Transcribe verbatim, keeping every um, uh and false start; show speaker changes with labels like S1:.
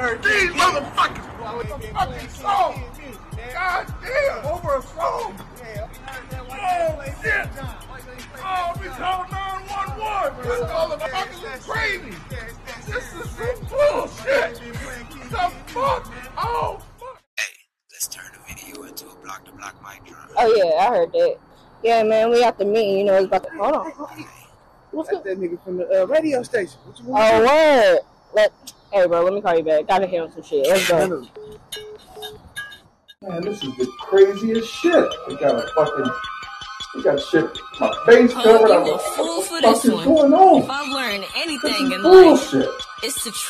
S1: heard these motherfuckers over a fucking song. God damn, over a song. Oh shit. Oh, we call nine one one. This motherfucker is crazy. This is some bullshit. The fuck? Oh fuck.
S2: Hey, let's turn the video into a block to block mic drop.
S3: Oh yeah, I heard that. Yeah, man, we got the meeting. You know, it's about to. Hold on. What's
S1: That's that nigga from the uh, radio station. What you want?
S3: Oh, word. Let, hey, bro, let me call you back. Gotta hear some shit. Let's go.
S1: Man, this is the craziest shit. We got a fucking, we got shit. My face covered.
S4: I'm
S1: I'm
S4: a fool for
S1: what
S4: this
S1: the fuck
S4: one.
S1: is going on?
S4: If I've learned
S1: This
S4: anything
S1: is
S4: in
S1: bullshit.
S4: life, it's to